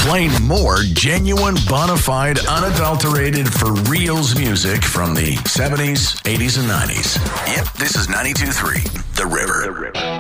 playing more genuine, bona fide, unadulterated, for reals music from the 70s, 80s, and 90s. Yep, this is 92.3 The River.